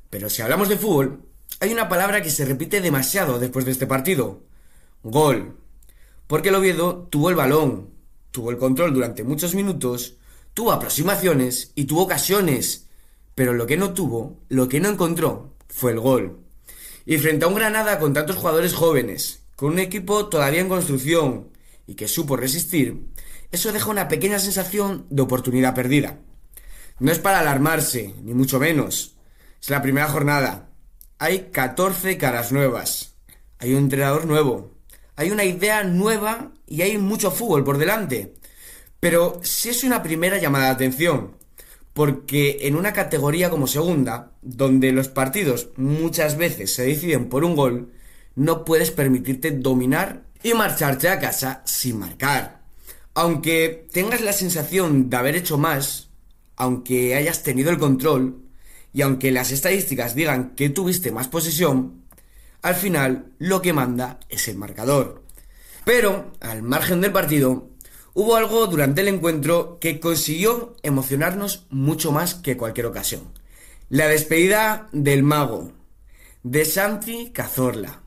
Pero si hablamos de fútbol, hay una palabra que se repite demasiado después de este partido. Gol. Porque el Oviedo tuvo el balón, tuvo el control durante muchos minutos, tuvo aproximaciones y tuvo ocasiones. Pero lo que no tuvo, lo que no encontró, fue el gol. Y frente a un Granada con tantos jugadores jóvenes, con un equipo todavía en construcción y que supo resistir, eso deja una pequeña sensación de oportunidad perdida. No es para alarmarse, ni mucho menos. Es la primera jornada. Hay 14 caras nuevas. Hay un entrenador nuevo. Hay una idea nueva y hay mucho fútbol por delante. Pero sí es una primera llamada de atención, porque en una categoría como segunda, donde los partidos muchas veces se deciden por un gol, no puedes permitirte dominar y marcharte a casa sin marcar. Aunque tengas la sensación de haber hecho más, aunque hayas tenido el control, y aunque las estadísticas digan que tuviste más posesión, al final lo que manda es el marcador. Pero, al margen del partido, hubo algo durante el encuentro que consiguió emocionarnos mucho más que cualquier ocasión. La despedida del mago, de Santi Cazorla.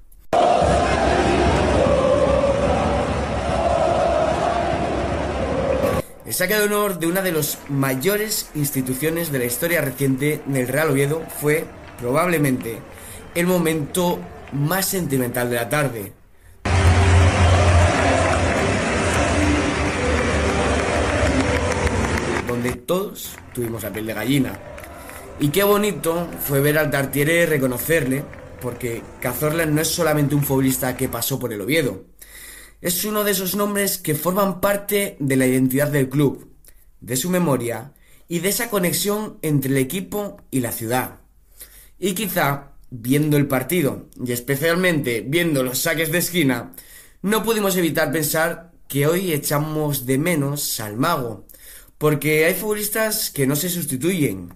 El saque de honor de una de las mayores instituciones de la historia reciente del Real Oviedo fue, probablemente, el momento más sentimental de la tarde. Donde todos tuvimos la piel de gallina. Y qué bonito fue ver al Tartiere reconocerle, porque Cazorla no es solamente un futbolista que pasó por el Oviedo. Es uno de esos nombres que forman parte de la identidad del club, de su memoria y de esa conexión entre el equipo y la ciudad. Y quizá, viendo el partido, y especialmente viendo los saques de esquina, no pudimos evitar pensar que hoy echamos de menos al mago, porque hay futbolistas que no se sustituyen,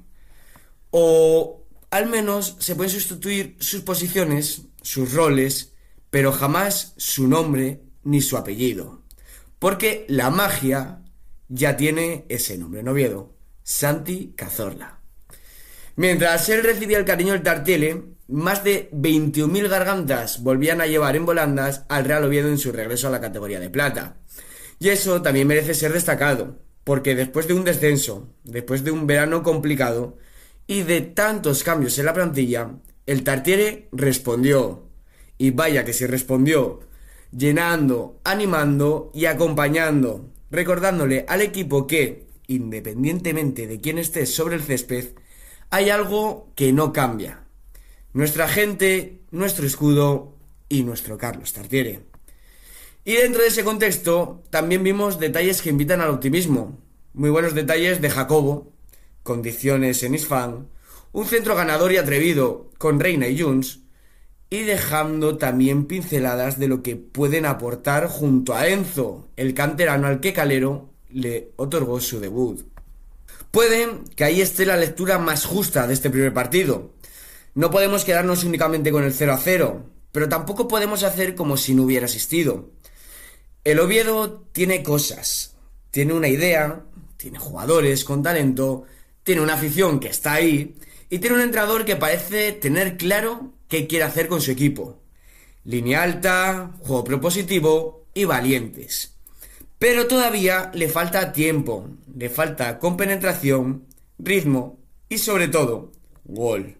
o al menos se pueden sustituir sus posiciones, sus roles, pero jamás su nombre ni su apellido, porque la magia ya tiene ese nombre en Oviedo, Santi Cazorla. Mientras él recibía el cariño del Tartiere, más de 21.000 gargantas volvían a llevar en volandas al Real Oviedo en su regreso a la categoría de plata. Y eso también merece ser destacado, porque después de un descenso, después de un verano complicado y de tantos cambios en la plantilla, el Tartiere respondió. Y vaya que sí respondió, llenando, animando y acompañando, recordándole al equipo que, independientemente de quién esté sobre el césped, hay algo que no cambia. Nuestra gente, nuestro escudo y nuestro Carlos Tartiere. Y dentro de ese contexto, también vimos detalles que invitan al optimismo. Muy buenos detalles de Jacobo, condiciones en Isfán, un centro ganador y atrevido con Reina y Junts, y dejando también pinceladas de lo que pueden aportar junto a Enzo, el canterano al que Calero le otorgó su debut. Puede que ahí esté la lectura más justa de este primer partido. No podemos quedarnos únicamente con el 0-0, pero tampoco podemos hacer como si no hubiera existido. El Oviedo tiene cosas, tiene una idea, tiene jugadores con talento, tiene una afición que está ahí y tiene un entrenador que parece tener claro qué quiere hacer con su equipo. Línea alta, juego propositivo y valientes. Pero todavía le falta tiempo, le falta compenetración, ritmo y sobre todo, gol.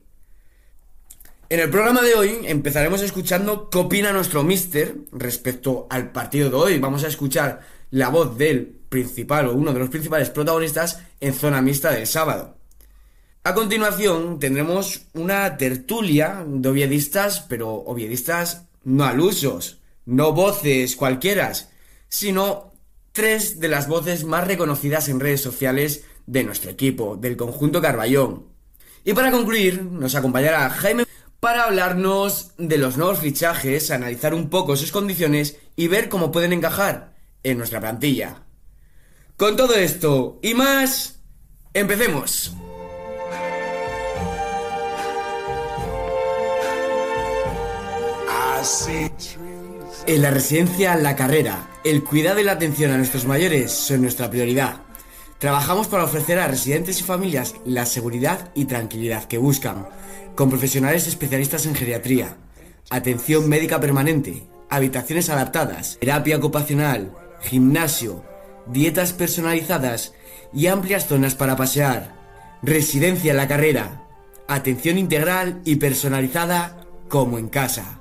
En el programa de hoy empezaremos escuchando qué opina nuestro míster respecto al partido de hoy. Vamos a escuchar la voz del principal o uno de los principales protagonistas en zona mixta del sábado. A continuación tendremos una tertulia de oviedistas, pero oviedistas no alusos, no voces cualquiera, sino 3 de las voces más reconocidas en redes sociales de nuestro equipo, del conjunto Carballón. Y para concluir, nos acompañará Jaime para hablarnos de los nuevos fichajes, analizar un poco sus condiciones y ver cómo pueden encajar en nuestra plantilla. Con todo esto y más, empecemos. En la residencia La Carrera, el cuidado y la atención a nuestros mayores son nuestra prioridad. Trabajamos para ofrecer a residentes y familias la seguridad y tranquilidad que buscan, con profesionales especialistas en geriatría, atención médica permanente, habitaciones adaptadas, terapia ocupacional, gimnasio, dietas personalizadas y amplias zonas para pasear, residencia en la carrera, atención integral y personalizada como en casa.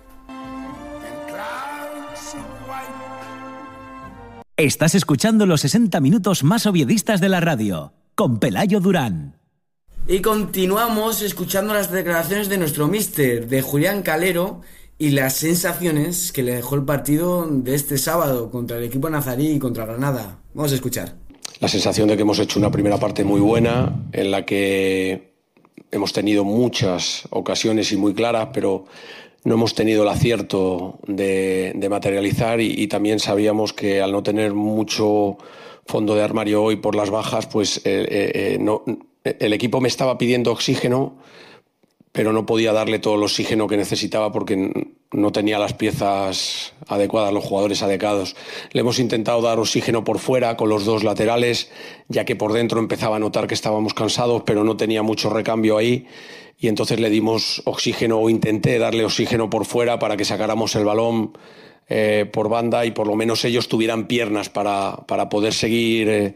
Estás escuchando los 60 minutos más oviedistas de la radio, con Pelayo Durán. Y continuamos escuchando las declaraciones de nuestro míster, de Julián Calero, y las sensaciones que le dejó el partido de este sábado contra el equipo nazarí y contra Granada. Vamos a escuchar. La sensación de que hemos hecho una primera parte muy buena, en la que hemos tenido muchas ocasiones y muy claras, pero no hemos tenido el acierto de materializar y también sabíamos que al no tener mucho fondo de armario hoy por las bajas, pues el equipo me estaba pidiendo oxígeno, pero no podía darle todo el oxígeno que necesitaba porque no tenía las piezas adecuadas, los jugadores adecuados. Le hemos intentado dar oxígeno por fuera con los dos laterales, ya que por dentro empezaba a notar que estábamos cansados, pero no tenía mucho recambio ahí. Y entonces le dimos oxígeno, o intenté darle oxígeno por fuera para que sacáramos el balón por banda y por lo menos ellos tuvieran piernas para poder seguir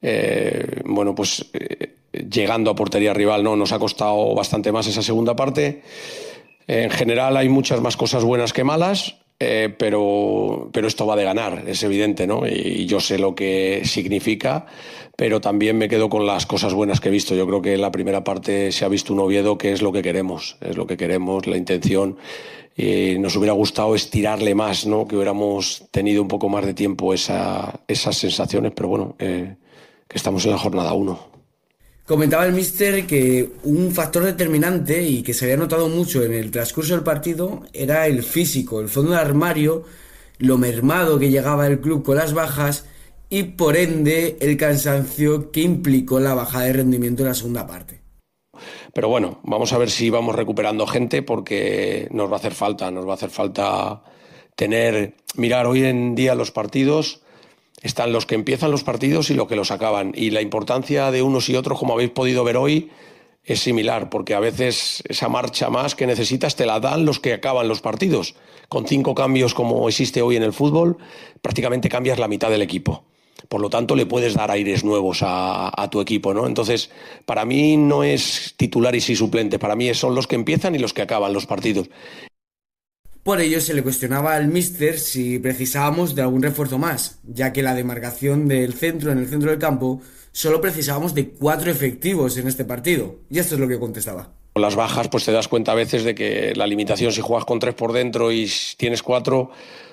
llegando a portería rival. No, nos ha costado bastante más esa segunda parte. En general hay muchas más cosas buenas que malas, pero esto va de ganar, es evidente, ¿no? Y yo sé lo que significa, pero también me quedo con las cosas buenas que he visto. Yo creo que en la primera parte se ha visto un Oviedo que es lo que queremos, la intención. Y nos hubiera gustado estirarle más, ¿no? Que hubiéramos tenido un poco más de tiempo esas sensaciones, pero bueno, que estamos en la jornada 1. Comentaba el míster que un factor determinante y que se había notado mucho en el transcurso del partido era el físico, el fondo de armario, lo mermado que llegaba el club con las bajas y por ende el cansancio que implicó la bajada de rendimiento en la segunda parte. Pero bueno, vamos a ver si vamos recuperando gente porque nos va a hacer falta mirar hoy en día los partidos. Están los que empiezan los partidos y los que los acaban. Y la importancia de unos y otros, como habéis podido ver hoy, es similar, porque a veces esa marcha más que necesitas te la dan los que acaban los partidos. Con 5 cambios como existe hoy en el fútbol, prácticamente cambias la mitad del equipo. Por lo tanto, le puedes dar aires nuevos a tu equipo, ¿no? Entonces, para mí no es titulares y suplentes, para mí son los que empiezan y los que acaban los partidos. Por ello se le cuestionaba al míster si precisábamos de algún refuerzo más, ya que la demarcación del centro en el centro del campo solo precisábamos de 4 efectivos en este partido. Y esto es lo que contestaba. Con las bajas pues te das cuenta a veces de que la limitación, si juegas con 3 por dentro y tienes 4,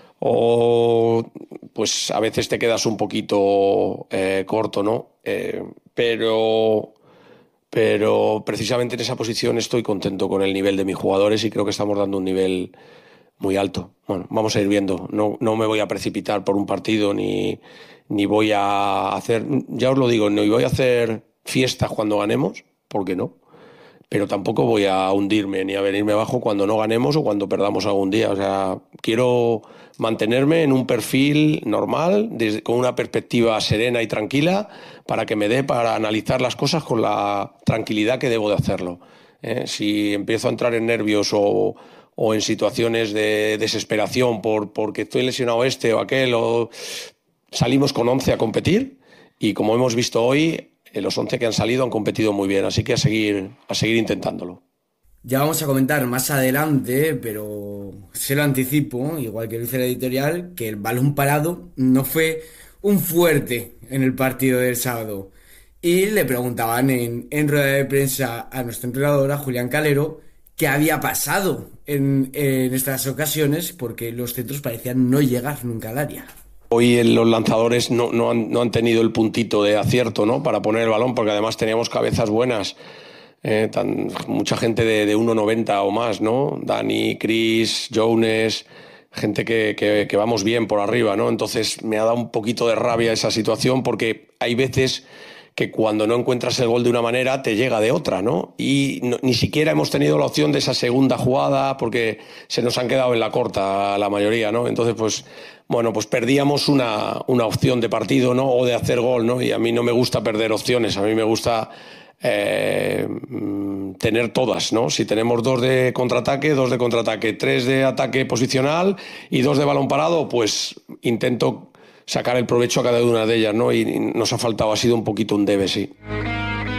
o pues a veces te quedas un poquito corto, ¿no? Pero precisamente en esa posición estoy contento con el nivel de mis jugadores y creo que estamos dando un nivel muy alto. Bueno, vamos a ir viendo. No me voy a precipitar por un partido ni voy a hacer, ya os lo digo, ni voy a hacer fiestas cuando ganemos, porque no. Pero tampoco voy a hundirme ni a venirme abajo cuando no ganemos o cuando perdamos algún día. O sea, quiero mantenerme en un perfil normal, con una perspectiva serena y tranquila, para que me dé para analizar las cosas con la tranquilidad que debo de hacerlo. Si empiezo a entrar en nervios o en situaciones de desesperación porque estoy lesionado o aquel, o salimos con 11 a competir y como hemos visto hoy, los 11 que han salido han competido muy bien, así que a seguir intentándolo. Ya vamos a comentar más adelante, pero se lo anticipo, igual que lo dice el editorial, que el balón parado no fue un fuerte en el partido del sábado. Y le preguntaban en rueda de prensa a nuestro entrenador, a Julián Calero, qué había pasado en estas ocasiones, porque los centros parecían no llegar nunca al área. Hoy los lanzadores no han tenido el puntito de acierto, ¿no? Para poner el balón, porque además teníamos cabezas buenas. Mucha gente de 1,90 o más, ¿no? Dani, Chris, Jones, gente que vamos bien por arriba, ¿no? Entonces me ha dado un poquito de rabia esa situación porque hay veces que cuando no encuentras el gol de una manera te llega de otra, ¿no? Y ni siquiera hemos tenido la opción de esa segunda jugada porque se nos han quedado en la corta la mayoría, ¿no? Entonces, pues bueno, pues perdíamos una opción de partido, ¿no? O de hacer gol, ¿no? Y a mí no me gusta perder opciones, a mí me gusta tener todas, ¿no? Si tenemos 2 de contraataque, 3 de ataque posicional y 2 de balón parado, pues intento sacar el provecho a cada una de ellas, ¿no? Y nos ha faltado, ha sido un poquito un debe, sí.